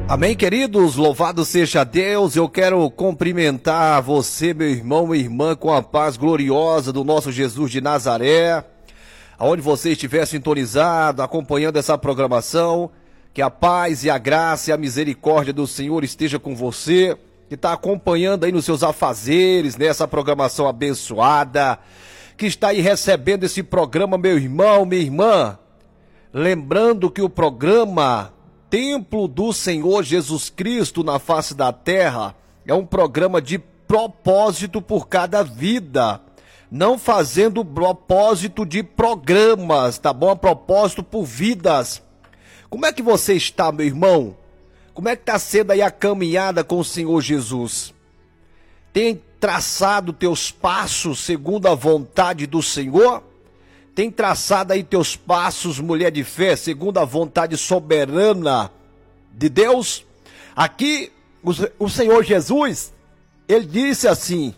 Amém, queridos? Louvado seja Deus. Eu quero cumprimentar você, meu irmão, minha irmã, com a paz gloriosa do nosso Jesus de Nazaré. Aonde você estiver sintonizado, acompanhando essa programação, que a paz e a graça e a misericórdia do Senhor esteja com você, que está acompanhando aí nos seus afazeres, nessa programação abençoada, que está aí recebendo esse programa, meu irmão, minha irmã. Lembrando que o programa Templo do Senhor Jesus Cristo na face da terra é um programa de propósito por cada vida, não fazendo propósito de programas, tá bom? A propósito por vidas. Como é que você está, meu irmão? Como é que está sendo aí a caminhada com o Senhor Jesus? Tem traçado teus passos segundo a vontade do Senhor? Tem traçado aí teus passos, mulher de fé, segundo a vontade soberana de Deus? Aqui, o Senhor Jesus, ele disse assim,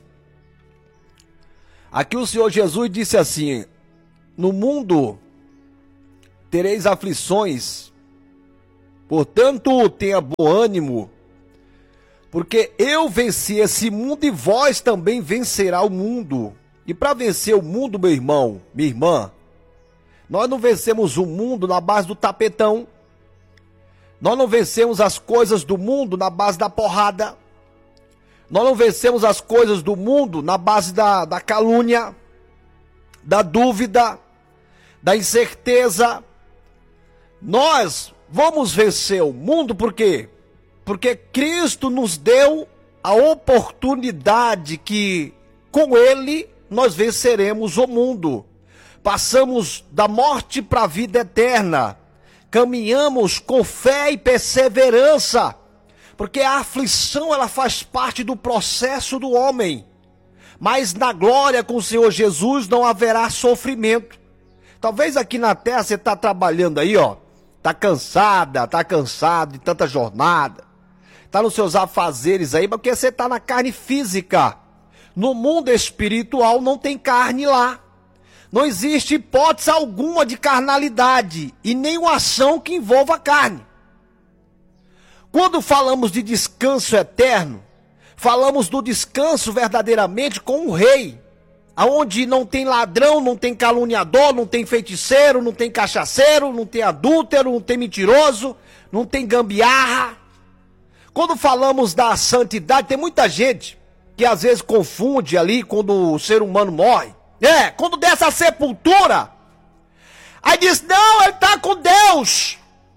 aqui o Senhor Jesus disse assim: no mundo tereis aflições, portanto tenha bom ânimo, porque eu venci esse mundo e vós também vencerá o mundo. E para vencer o mundo, meu irmão, minha irmã, nós não vencemos o mundo na base do tapetão. Nós não vencemos as coisas do mundo na base da porrada. Nós não vencemos as coisas do mundo na base da calúnia, da dúvida, da incerteza. Nós vamos vencer o mundo por quê? Porque Cristo nos deu a oportunidade que com Ele nós venceremos o mundo. Passamos da morte para a vida eterna. Caminhamos com fé e perseverança. Porque a aflição, ela faz parte do processo do homem. Mas na glória com o Senhor Jesus não haverá sofrimento. Talvez aqui na terra você está trabalhando aí, ó. Está cansada, está cansado de tanta jornada. Está nos seus afazeres aí, porque você está na carne física. No mundo espiritual não tem carne lá. Não existe hipótese alguma de carnalidade e nenhuma ação que envolva a carne. Quando falamos de descanso eterno, falamos do descanso verdadeiramente com o rei, aonde não tem ladrão, não tem caluniador, não tem feiticeiro, não tem cachaceiro, não tem adúltero, não tem mentiroso, não tem gambiarra. Quando falamos da santidade, tem muita gente que às vezes confunde ali quando o ser humano morre. Quando dessa sepultura, aí diz, não, ele está com Deus.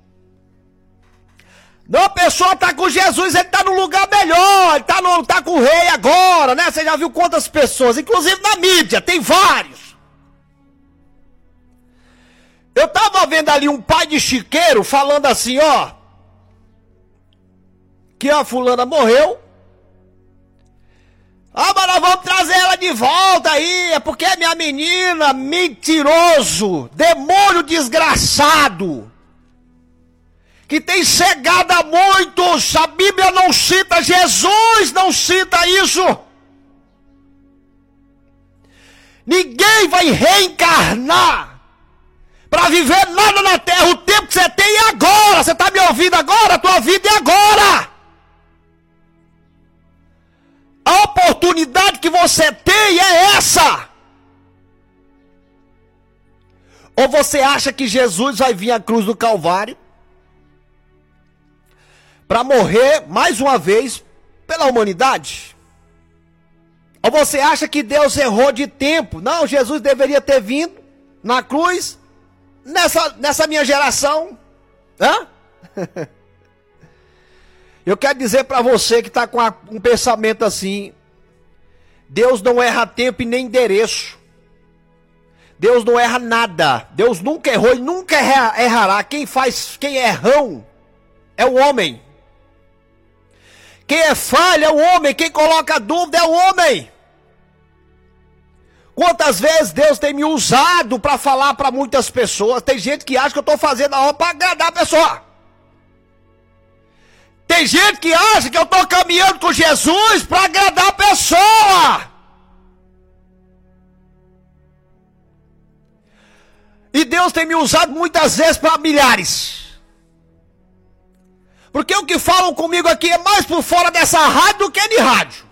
Não, a pessoa está com Jesus, ele está no lugar melhor, ele tá com o rei agora, né? Você já viu quantas pessoas, inclusive na mídia, tem vários. Eu estava vendo ali um pai de chiqueiro falando assim, ó, que a fulana morreu. Ah, mas nós vamos trazer ela de volta aí, é porque é minha menina, mentiroso, demônio desgraçado, que tem cegado a muitos. A Bíblia não cita, Jesus não cita isso. Ninguém vai reencarnar para viver nada na terra. O tempo que você tem é agora. Você está me ouvindo agora? A tua vida é agora. A oportunidade que você tem é essa. Ou você acha que Jesus vai vir à cruz do Calvário para morrer mais uma vez pela humanidade? Ou você acha que Deus errou de tempo? Não, Jesus deveria ter vindo na cruz nessa minha geração. Hã? Eu quero dizer para você que está com um pensamento assim: Deus não erra tempo e nem endereço. Deus não erra nada. Deus nunca errou e nunca errará. Quem é errão é o homem. Quem é falha é o homem. Quem coloca dúvida é o homem. Quantas vezes Deus tem me usado para falar para muitas pessoas? Tem gente que acha que eu estou fazendo a obra para agradar a pessoa. Tem gente que acha que eu estou caminhando com Jesus para agradar a pessoa. E Deus tem me usado muitas vezes para milhares. Porque o que falam comigo aqui é mais por fora dessa rádio do que de rádio.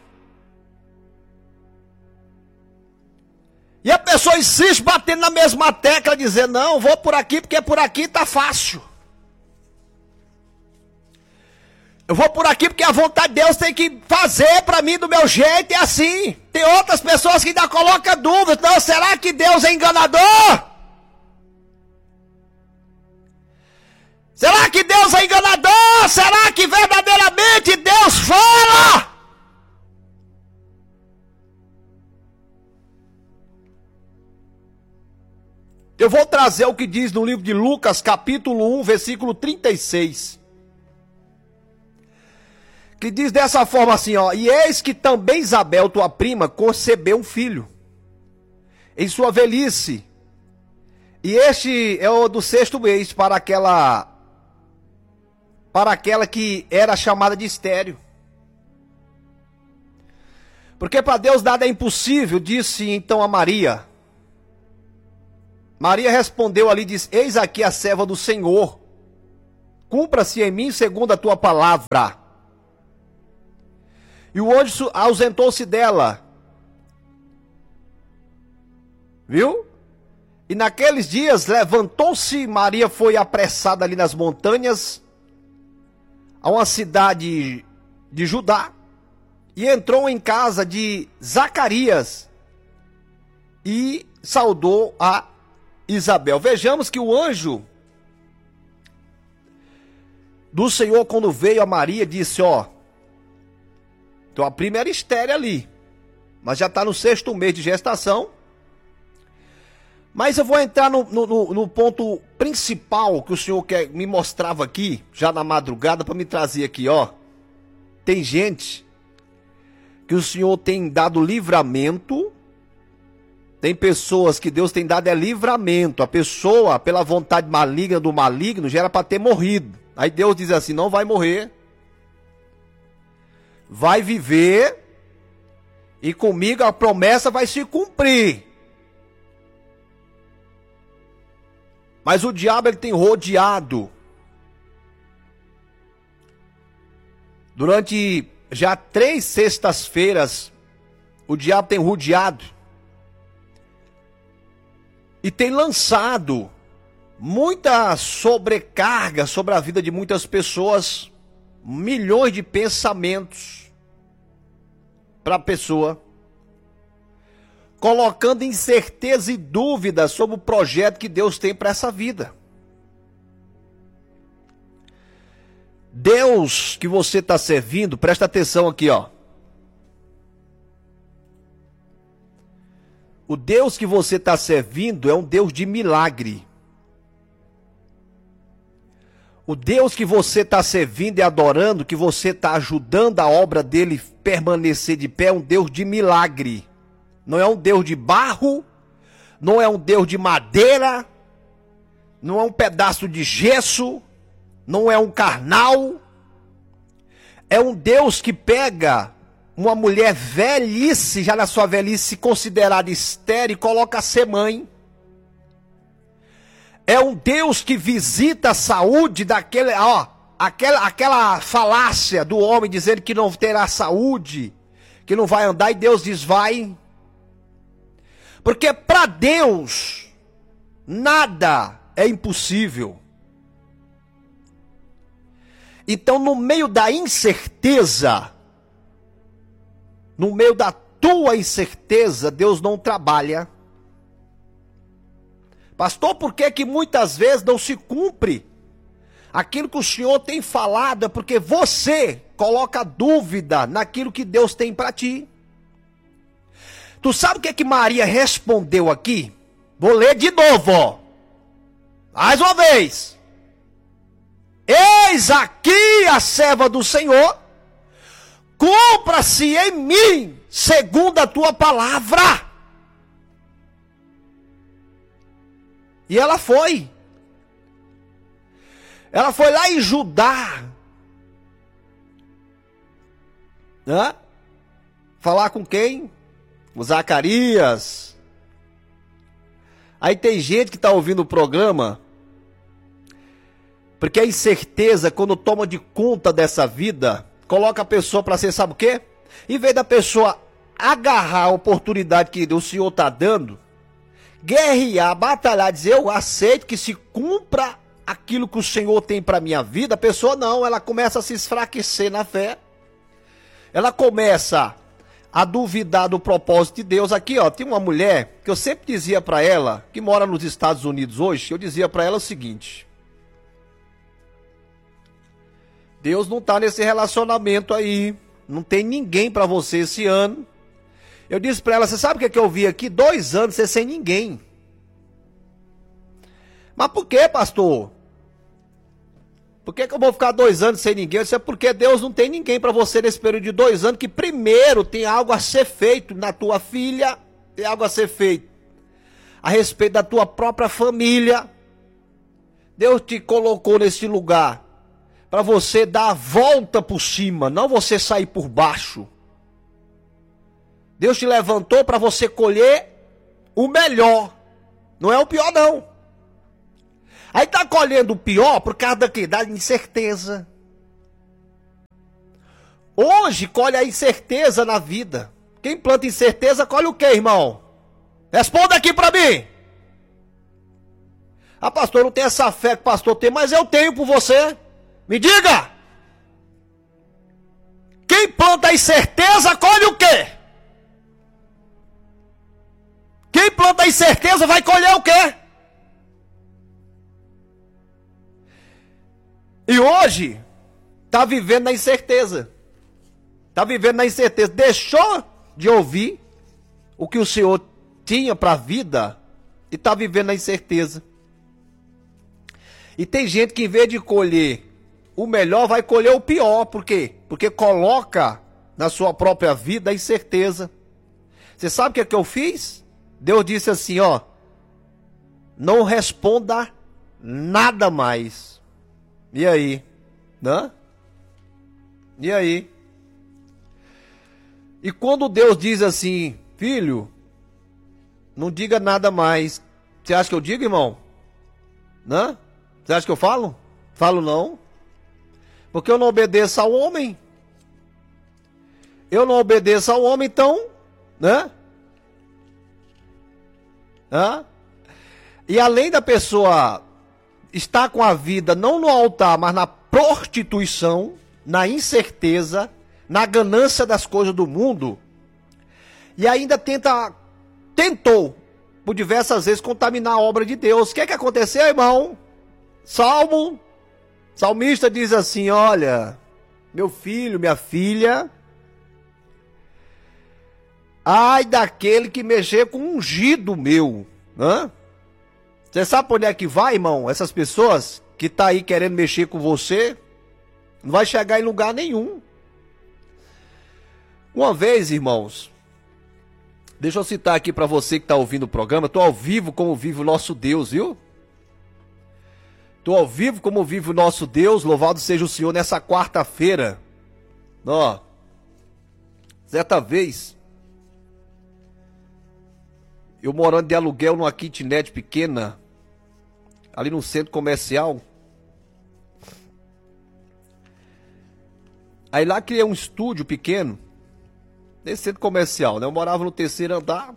E a pessoa insiste batendo na mesma tecla, dizendo, não, vou por aqui porque por aqui tá fácil. Eu vou por aqui porque a vontade de Deus tem que fazer para mim do meu jeito e assim. Tem outras pessoas que ainda colocam dúvidas. Não, será que Deus é enganador? Será que Deus é enganador? Será que verdadeiramente Deus fala? Eu vou trazer o que diz no livro de Lucas, capítulo 1, versículo 36. Que diz dessa forma assim, ó. E eis que também Isabel, tua prima, concebeu um filho em sua velhice. E este é o do 6º mês para aquela que era chamada de estéril. Porque para Deus nada é impossível, disse então a Maria. Maria respondeu ali, diz, eis aqui a serva do Senhor, cumpra-se em mim segundo a tua palavra. E o anjo ausentou-se dela. Viu? E naqueles dias levantou-se, Maria foi apressada ali nas montanhas, a uma cidade de Judá, e entrou em casa de Zacarias, e saudou a Isabel. Vejamos que o anjo do Senhor, quando veio a Maria, disse, ó, tua prima era estéril ali, mas já está no 6º mês de gestação. Mas eu vou entrar no ponto principal que o Senhor me mostrava aqui, já na madrugada, para me trazer aqui, ó. Tem gente que o Senhor tem dado livramento. Tem pessoas que Deus tem dado livramento. A pessoa, pela vontade maligna do maligno, já era para ter morrido. Aí Deus diz assim, não vai morrer. Vai viver. E comigo a promessa vai se cumprir. Mas o diabo ele tem rodeado. Durante já 3 sextas-feiras, o diabo tem rodeado. E tem lançado muita sobrecarga sobre a vida de muitas pessoas, milhões de pensamentos para a pessoa, colocando incerteza e dúvida sobre o projeto que Deus tem para essa vida. Deus que você está servindo, presta atenção aqui, ó. O Deus que você está servindo é um Deus de milagre. O Deus que você está servindo e adorando, que você está ajudando a obra dele permanecer de pé, é um Deus de milagre. Não é um Deus de barro, não é um Deus de madeira, não é um pedaço de gesso, não é um carnal. É um Deus que pega uma mulher velhice, já na sua velhice considerada estéril, e coloca a ser mãe. É um Deus que visita a saúde daquele, ó, aquela falácia do homem dizendo que não terá saúde, que não vai andar, e Deus diz, vai. Porque para Deus, nada é impossível. Então, no meio da incerteza, no meio da tua incerteza, Deus não trabalha. Pastor, por que que muitas vezes não se cumpre aquilo que o Senhor tem falado? É porque você coloca dúvida naquilo que Deus tem para ti. Tu sabe o que que Maria respondeu aqui? Vou ler de novo, ó. Mais uma vez. Eis aqui a serva do Senhor, cumpra-se em mim segundo a tua palavra. E ela foi. Ela foi lá em Judá. Falar com quem? O Zacarias. Aí tem gente que está ouvindo o programa Porque a incerteza, quando toma de conta dessa vida, coloca a pessoa para ser, sabe o quê? Em vez da pessoa agarrar a oportunidade que o Senhor está dando, guerrear, batalhar, dizer, eu aceito que se cumpra aquilo que o Senhor tem para minha vida, a pessoa não, ela começa a se esfraquecer na fé. Ela começa a duvidar do propósito de Deus. Aqui, ó, tem uma mulher que eu sempre dizia para ela, que mora nos Estados Unidos hoje, eu dizia para ela o seguinte: Deus não tá nesse relacionamento aí, não tem ninguém para você esse ano. Eu disse para ela, você sabe o que eu vi aqui? 2 anos você sem ninguém. Mas por que, pastor? Por que eu vou ficar 2 anos sem ninguém? Isso é porque Deus não tem ninguém para você nesse período de 2 anos, que primeiro tem algo a ser feito na tua filha, tem algo a ser feito a respeito da tua própria família. Deus te colocou nesse lugar para você dar a volta por cima, não você sair por baixo. Deus te levantou para você colher o melhor, não é o pior não. Aí tá colhendo o pior por causa da incerteza. Hoje colhe a incerteza na vida. Quem planta incerteza colhe o quê, irmão? Responda aqui para mim. Ah, pastor, não tem essa fé que o pastor tem, mas eu tenho por você. Me diga! Quem planta a incerteza colhe o quê? Quem planta a incerteza vai colher o quê? E hoje está vivendo na incerteza. Está vivendo na incerteza. Deixou de ouvir o que o Senhor tinha para a vida e está vivendo na incerteza. E tem gente que em vez de colher o melhor, vai colher o pior. Por quê? Porque coloca na sua própria vida a incerteza. Você sabe o que é que eu fiz? Deus disse assim, ó: não responda nada mais. E aí? Né? E aí? E quando Deus diz assim, filho, não diga nada mais. Você acha que eu digo, irmão? Né? Você acha que eu falo? Falo não. Porque eu não obedeço ao homem. Eu não obedeço ao homem, então, né? Hã? E além da pessoa estar com a vida não no altar, mas na prostituição, na incerteza, na ganância das coisas do mundo, e ainda tentou, por diversas vezes, contaminar a obra de Deus. O que é que aconteceu, irmão? Salmista diz assim, olha, meu filho, minha filha, ai daquele que mexer com um ungido meu, né? Você sabe por onde é que vai, irmão? Essas pessoas que tá aí querendo mexer com você, não vai chegar em lugar nenhum. Uma vez, irmãos, deixa eu citar aqui para você que tá ouvindo o programa, tô ao vivo como vive o nosso Deus, viu? Tô ao vivo como vive o nosso Deus, louvado seja o Senhor nessa quarta-feira. Ó, certa vez, eu morando de aluguel numa kitnet pequena, ali no centro comercial. Aí lá criei um estúdio pequeno, nesse centro comercial, né? Eu morava no 3º andar.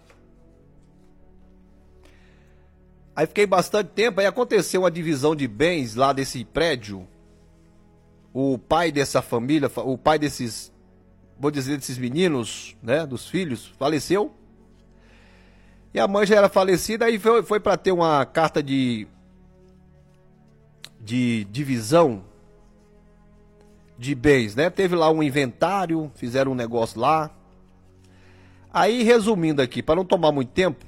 Aí fiquei bastante tempo, aí aconteceu uma divisão de bens lá desse prédio. O pai dessa família, o pai desses, vou dizer, desses meninos, né? Dos filhos, faleceu. E a mãe já era falecida, aí foi para ter uma carta de divisão de bens, né? Teve lá um inventário, fizeram um negócio lá. Aí, resumindo aqui, para não tomar muito tempo,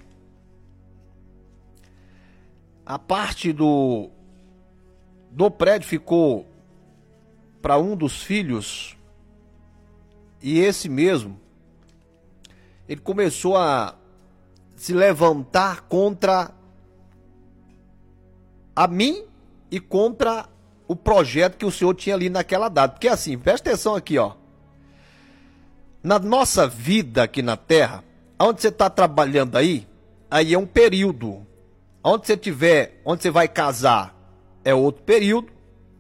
a parte do prédio ficou para um dos filhos, e esse mesmo, ele começou a se levantar contra a mim e contra o projeto que o Senhor tinha ali naquela data. Porque assim, presta atenção aqui, ó. Na nossa vida aqui na Terra, onde você está trabalhando aí é um período. Onde você vai casar é outro período.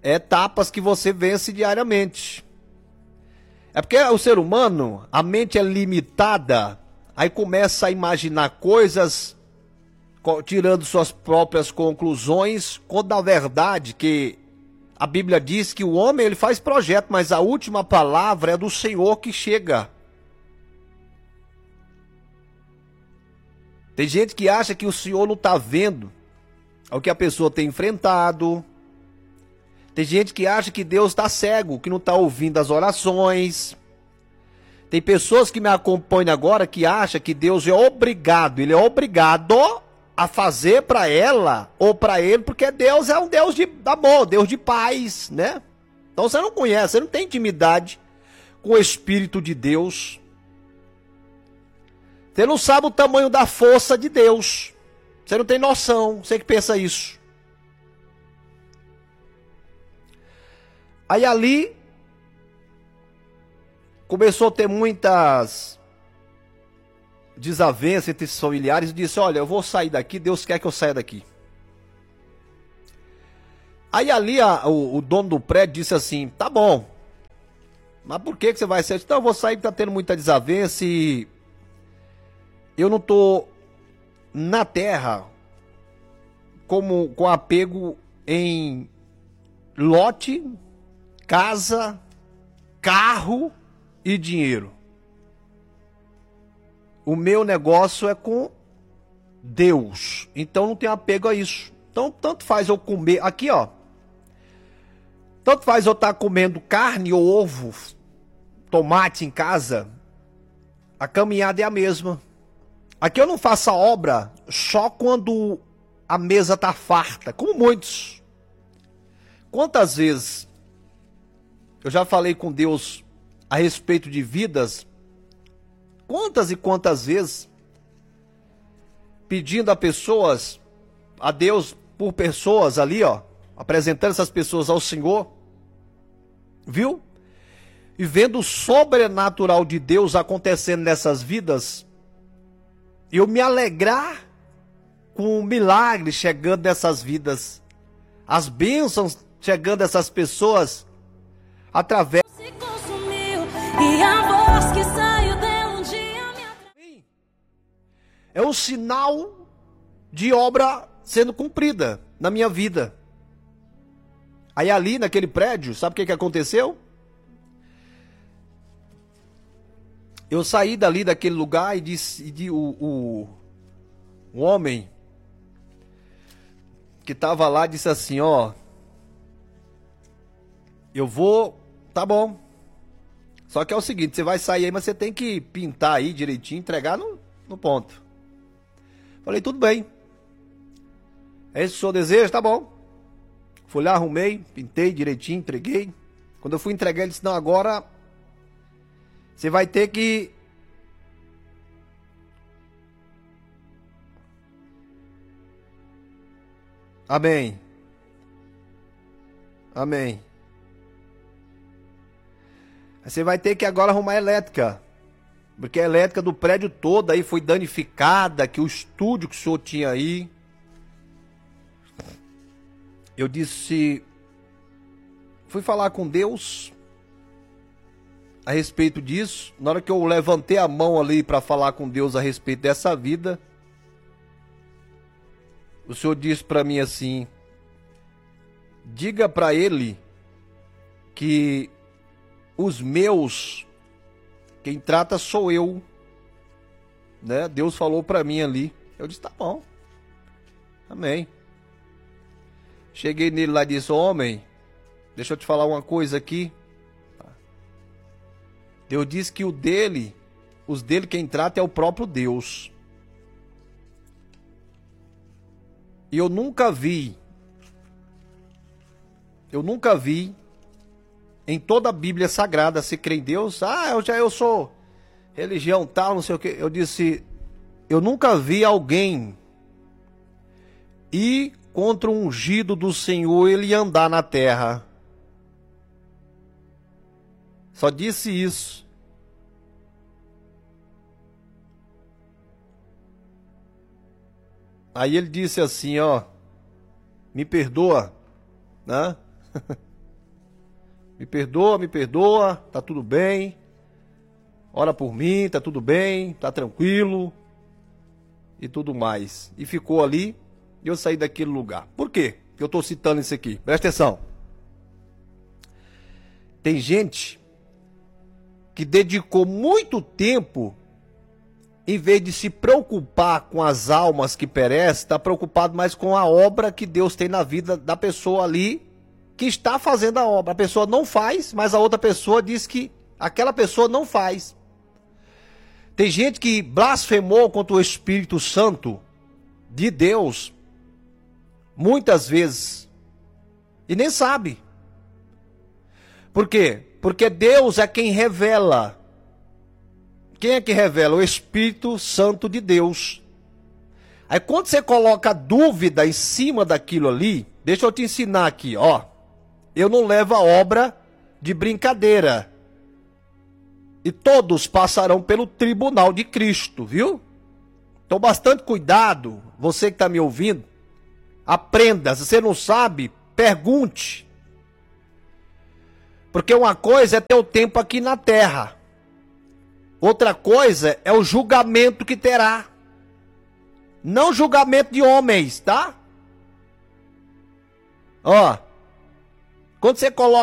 etapas que você vence diariamente. É porque o ser humano, a mente é limitada, aí começa a imaginar coisas, tirando suas próprias conclusões, quando na verdade que a Bíblia diz que o homem ele faz projeto, mas a última palavra é do Senhor que chega. Tem gente que acha que o Senhor não está vendo o que a pessoa tem enfrentado. Tem gente que acha que Deus está cego, que não está ouvindo as orações. Tem pessoas que me acompanham agora que acham que Deus é obrigado, ele é obrigado a fazer para ela ou para ele, porque Deus é um Deus de amor, Deus de paz, né? Então você não conhece, você não tem intimidade com o Espírito de Deus. Você não sabe o tamanho da força de Deus. Você não tem noção, você que pensa isso. Aí ali começou a ter muitas desavenças entre os familiares e disse, olha, eu vou sair daqui, Deus quer que eu saia daqui. Aí ali o dono do prédio disse assim, tá bom, mas por que você vai sair? Então eu vou sair porque tá tendo muita desavença e eu não tô na terra com apego em lote, casa, carro e dinheiro. O meu negócio é com Deus. Então não tenho apego a isso. Então tanto faz eu comer. Aqui ó. Tanto faz eu estar comendo carne ou ovo, tomate em casa. A caminhada é a mesma. Aqui eu não faço a obra só quando a mesa está farta. Como muitos. Quantas vezes eu já falei com Deus a respeito de vidas? Quantas e quantas vezes pedindo a pessoas, a Deus por pessoas ali, ó, apresentando essas pessoas ao Senhor, viu? E vendo o sobrenatural de Deus acontecendo nessas vidas, eu me alegrar com o milagre chegando nessas vidas, as bênçãos chegando nessas pessoas através. Se consumiu e a voz que saiu dela um dia me É um sinal de obra sendo cumprida na minha vida. Aí ali naquele prédio, sabe o que aconteceu? Eu saí dali daquele lugar e disse, o homem que estava lá disse assim, ó, eu vou, tá bom. Só que é o seguinte, você vai sair aí, mas você tem que pintar aí direitinho, entregar no ponto. Falei, tudo bem. É isso que o senhor deseja? Tá bom. Fui lá, arrumei, pintei direitinho, entreguei. Quando eu fui entregar, ele disse, não, agora você vai ter que Amém. Amém. Você vai ter que agora arrumar a elétrica. Porque a elétrica do prédio todo aí foi danificada, que o estúdio que o senhor tinha aí. Eu disse, fui falar com Deus a respeito disso. Na hora que eu levantei a mão ali para falar com Deus a respeito dessa vida, o Senhor disse para mim assim, diga para ele que os meus, quem trata sou eu, né? Deus falou para mim ali. Eu disse, tá bom, amém. Cheguei nele lá e disse, homem, deixa eu te falar uma coisa aqui. Deus disse que os dele quem trata é o próprio Deus. E eu nunca vi em toda a Bíblia Sagrada, se crê em Deus, eu sou religião tal, não sei o que. Eu disse, eu nunca vi alguém ir contra o ungido do Senhor, ele andar na terra. Só disse isso. Aí ele disse assim, ó, me perdoa, né? me perdoa, tá tudo bem. Ora por mim, tá tudo bem, tá tranquilo e tudo mais. E ficou ali e eu saí daquele lugar. Por quê que eu tô citando isso aqui? Presta atenção. Tem gente que dedicou muito tempo, em vez de se preocupar com as almas que perecem, está preocupado mais com a obra que Deus tem na vida da pessoa ali que está fazendo a obra. A pessoa não faz, mas a outra pessoa diz que aquela pessoa não faz. Tem gente que blasfemou contra o Espírito Santo de Deus muitas vezes e nem sabe. Por quê? Porque Deus é quem revela. Quem é que revela? O Espírito Santo de Deus. Aí quando você coloca dúvida em cima daquilo ali, deixa eu te ensinar aqui, ó. Eu não levo a obra de brincadeira. E todos passarão pelo tribunal de Cristo, viu? Então bastante cuidado, você que está me ouvindo. Aprenda, se você não sabe, pergunte. Porque uma coisa é ter o tempo aqui na terra. Outra coisa é o julgamento que terá. Não julgamento de homens, tá? Ó, quando você coloca